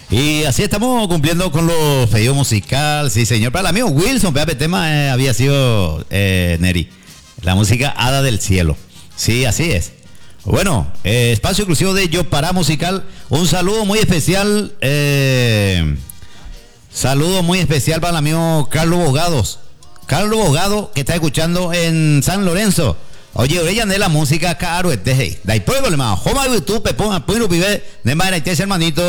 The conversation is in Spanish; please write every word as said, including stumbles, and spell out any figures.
Y así estamos cumpliendo con los pedidos musical, sí señor. Para el amigo Wilson, vea, el tema eh, había sido eh, Neri, la música Hada del Cielo. Sí, así es. Bueno, eh, espacio exclusivo de Yo Para Musical. Un saludo muy especial, eh, saludo muy especial para el amigo Carlos Bogados. Carlos Bogado, que está escuchando en San Lorenzo. Oye, ella de la música caro este, hey. Dai pueblo, hermano. Joma YouTube, ponga, ponga, pibe, de madre, hermanito.